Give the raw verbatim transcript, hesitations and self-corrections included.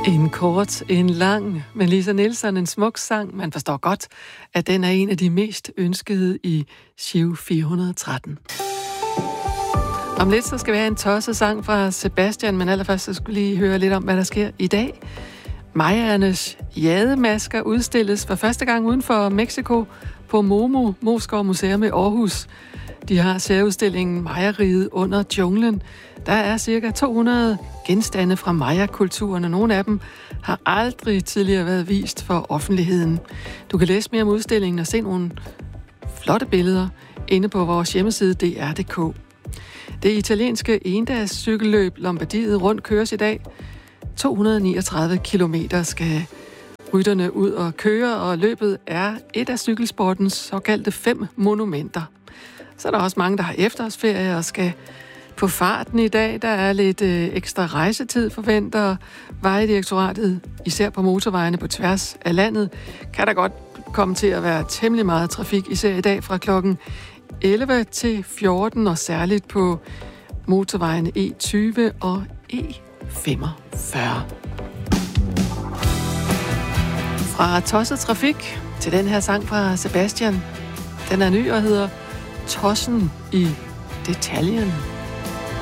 En kort, en lang, men Lisa Nielsen, en smuk sang. Man forstår godt, at den er en af de mest ønskede i Giro fire hundrede og tretten. Om lidt så skal vi have en tosset sang fra Sebastian, men allerførst så skulle lige høre lidt om, hvad der sker i dag. Mayaernes jademasker udstilles for første gang uden for Mexico på MoMU, Moskov Museum i Aarhus. De har særudstillingen Maya-riget under junglen. Der er cirka to hundrede genstande fra Maya-kulturen, og nogle af dem har aldrig tidligere været vist for offentligheden. Du kan læse mere om udstillingen og se nogle flotte billeder inde på vores hjemmeside d r punktum d k. Det italienske endags cykelløb Lombardiet rundt køres i dag. to hundrede og niogtredive kilometer skal rytterne ud og køre, og løbet er et af cykelsportens såkaldte fem monumenter. Så er der også mange, der har efterårsferie og skal på farten i dag. Der er lidt øh, ekstra rejsetid forventer Vejdirektoratet, især på motorvejene på tværs af landet. Kan der godt komme til at være temmelig meget trafik, især i dag fra klokken elleve til fjorten, og særligt på motorvejene E tyve og E femogfyrre. Fra tosset trafik til den her sang fra Sebastian. Den er ny og hedder Tossen i detaljen.